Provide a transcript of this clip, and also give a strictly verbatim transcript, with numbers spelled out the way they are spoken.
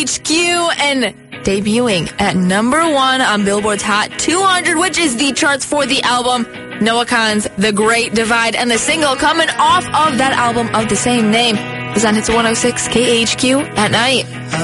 H Q, and debuting at number one on Billboard's Hot two hundred, which is the charts for the album, Noah Kahan's The Great Divide, and the single coming off of that album of the same name is on Hits one oh six K H Q at night.